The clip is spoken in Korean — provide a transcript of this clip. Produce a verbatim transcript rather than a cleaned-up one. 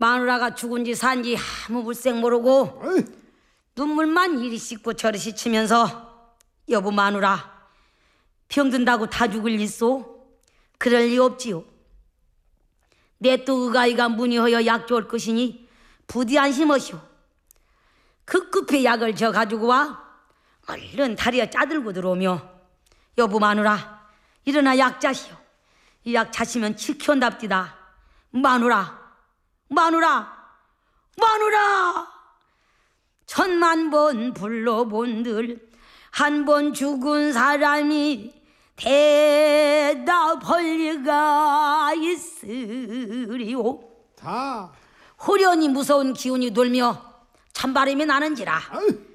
마누라가 죽은지 산지 아무 물색 모르고 어이. 눈물만 이리 씻고 저리 씻으면서 여보 마누라 병든다고 다 죽을 일소? 그럴 리 없지요. 내 또 의가이가 문의하여 약 좋을 것이니 부디 안심하시오. 급급히 약을 저 가지고 와 얼른 다리에 짜들고 들어오며 여보 마누라 일어나 약 자시오. 이 약 자시면 지켜온답디다. 마누라 마누라 마누라 천만 번 불러본들 한 번 죽은 사람이 대답할 리가 있으리오. 다 호련히 무서운 기운이 돌며 찬바람이 나는지라 어이.